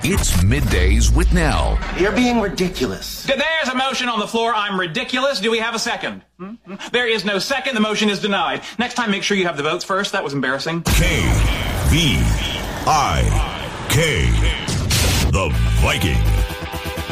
It's Middays with Nell. You're being ridiculous. There's a motion on the floor. I'm ridiculous. Do we have a second? There is no second. The motion is denied. Next time, make sure you have the votes first. That was embarrassing. K-V-I-K. The Vikings.